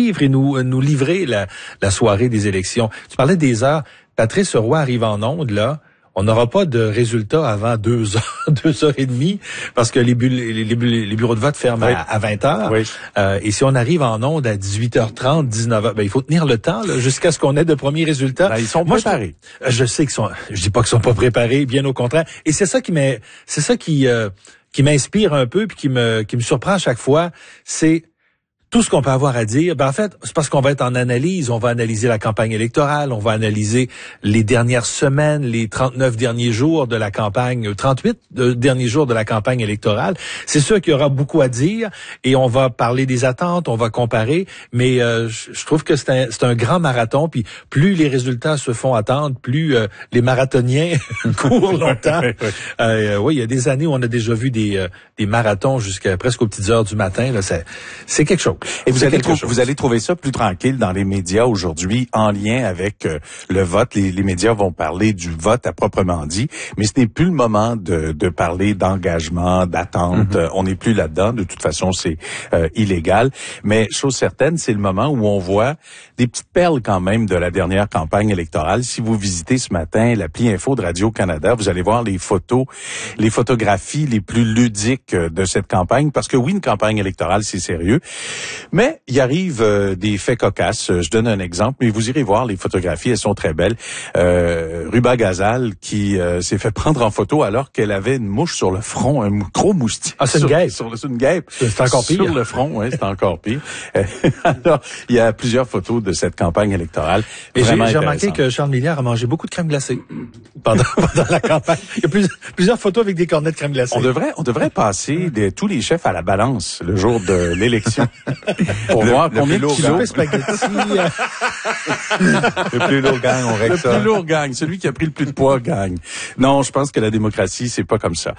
suivre et nous livrer la soirée des élections. Tu parlais des heures. Patrice Roy arrive en onde, là. On n'aura pas de résultats avant 2 heures, 2 heures et demie, parce que les bureaux de vote ferment à 20 heures. Oui. Et si on arrive en onde à 18h30, 19h, il faut tenir le temps, là, jusqu'à ce qu'on ait de premiers résultats. Ils sont préparés. Je sais je dis pas qu'ils sont pas préparés, bien au contraire. Et c'est ça qui m'inspire un peu, puis qui me surprend à chaque fois, c'est tout ce qu'on peut avoir à dire. En fait, c'est parce qu'on va être en analyse. On va analyser la campagne électorale. On va analyser les dernières semaines, les 39 derniers jours de la campagne, 38 derniers jours de la campagne électorale. C'est sûr qu'il y aura beaucoup à dire et on va parler des attentes, on va comparer. Mais je trouve que c'est un grand marathon. Puis plus les résultats se font attendre, plus les marathoniens courent longtemps. Oui, il y a des années où on a déjà vu des marathons jusqu'à presque aux petites heures du matin. Là, c'est quelque chose. Et vous allez trouver ça plus tranquille dans les médias aujourd'hui en lien avec le vote. Les médias vont parler du vote à proprement dit, mais ce n'est plus le moment de parler d'engagement, d'attente. On n'est plus là-dedans. De toute façon, c'est illégal. Mais chose certaine, c'est le moment où on voit des petites perles quand même de la dernière campagne électorale. Si vous visitez ce matin l'appli Info de Radio-Canada, vous allez voir les photographies les plus ludiques de cette campagne. Parce que oui, une campagne électorale, c'est sérieux. Mais il arrive des faits cocasses. Je donne un exemple, mais vous irez voir les photographies, elles sont très belles. Ruba Gazal qui s'est fait prendre en photo alors qu'elle avait une mouche sur le front, un gros moustique. Ah, c'est une guêpe. C'est une guêpe. C'est encore pire. Sur le front, oui, c'est encore pire. Alors, il y a plusieurs photos de cette campagne électorale. Et j'ai remarqué que Charles Milliard a mangé beaucoup de crème glacée pendant la campagne. Il y a plusieurs photos avec des cornets de crème glacée. On devrait passer tous les chefs à la balance le jour de l'élection. Pour voir combien de kilos. Le plus lourd gagne, on règle ça. Le plus lourd gagne. Celui qui a pris le plus de poids gagne. Non, je pense que la démocratie, c'est pas comme ça.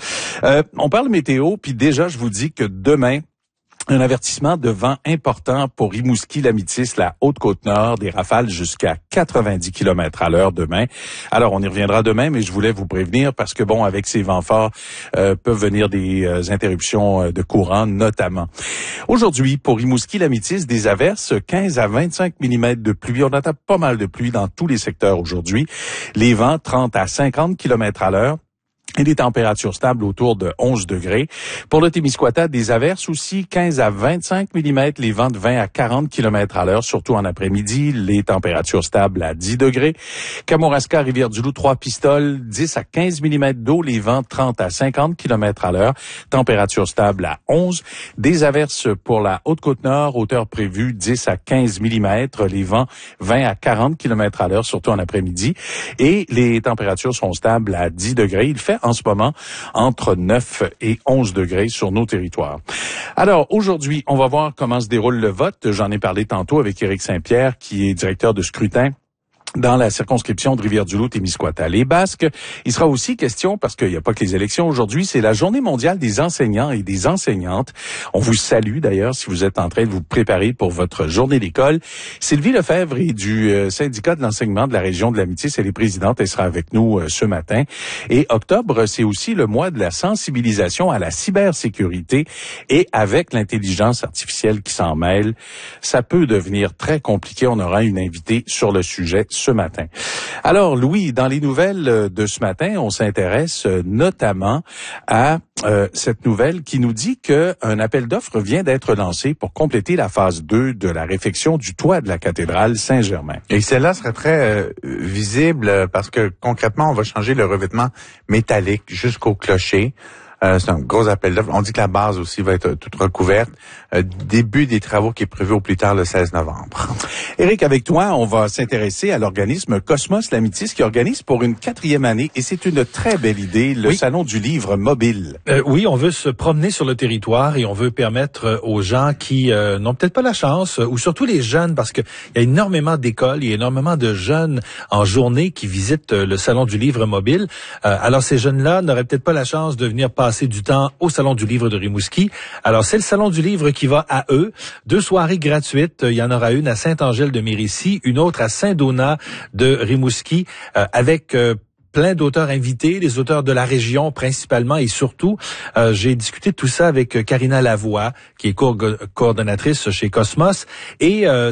On parle météo, puis déjà, je vous dis que demain, un avertissement de vent important pour Rimouski, L'Amitis, la Haute-Côte-Nord, des rafales jusqu'à 90 km/h demain. Alors, on y reviendra demain, mais je voulais vous prévenir parce que, bon, avec ces vents forts, peuvent venir des interruptions de courant, notamment. Aujourd'hui, pour Rimouski, L'Amitis, des averses, 15 à 25 mm de pluie. On attend pas mal de pluie dans tous les secteurs aujourd'hui. Les vents, 30 à 50 km/h. Et des températures stables autour de 11 degrés. Pour le Témiscouata, des averses aussi, 15 à 25 mm, les vents de 20 à 40 km/h, surtout en après-midi, les températures stables à 10 degrés. Kamouraska, Rivière-du-Loup, 3 Pistoles, 10 à 15 mm d'eau, les vents 30 à 50 km/h, température stable à 11. Des averses pour la Haute-Côte-Nord, hauteur prévue 10 à 15 mm, les vents 20 à 40 km/h, surtout en après-midi. Et les températures sont stables à 10 degrés. Il fait en ce moment entre 9 et 11 degrés sur nos territoires. Alors, aujourd'hui, on va voir comment se déroule le vote. J'en ai parlé tantôt avec Éric Saint-Pierre, qui est directeur de scrutin dans la circonscription de Rivière-du-Loup, Témiscouata. Les Basques, il sera aussi question, parce qu'il n'y a pas que les élections aujourd'hui, c'est la Journée mondiale des enseignants et des enseignantes. On vous salue d'ailleurs si vous êtes en train de vous préparer pour votre journée d'école. Sylvie Lefebvre est du syndicat de l'enseignement de la région de l'Amitié. Elle est présidente, elle sera avec nous ce matin. Et octobre, c'est aussi le mois de la sensibilisation à la cybersécurité et avec l'intelligence artificielle qui s'en mêle. Ça peut devenir très compliqué. On aura une invitée sur le sujet ce matin. Alors, Louis, dans les nouvelles de ce matin, on s'intéresse notamment à cette nouvelle qui nous dit qu'un appel d'offres vient d'être lancé pour compléter la phase 2 de la réfection du toit de la cathédrale Saint-Germain. Et celle-là serait très visible parce que concrètement, on va changer le revêtement métallique jusqu'au clocher. C'est un gros appel d'offres. On dit que la base aussi va être toute recouverte. Début des travaux qui est prévu au plus tard le 16 novembre. Éric, avec toi, on va s'intéresser à l'organisme Cosmos L'Amitis qui organise pour une 4e année, et c'est une très belle idée, le Salon du livre mobile. Oui, on veut se promener sur le territoire et on veut permettre aux gens qui n'ont peut-être pas la chance, ou surtout les jeunes, parce qu'il y a énormément d'écoles, il y a énormément de jeunes en journée qui visitent le Salon du livre mobile. Alors ces jeunes-là n'auraient peut-être pas la chance de venir passer du temps au Salon du livre de Rimouski. Alors c'est le Salon du livre qui va à eux. 2 soirées gratuites. Il y en aura une à Saint-Angèle-de-Mérisy, une autre à Saint-Donat de Rimouski, avec plein d'auteurs invités, des auteurs de la région principalement, et surtout, j'ai discuté de tout ça avec Karina Lavoie, qui est coordonnatrice chez Cosmos, et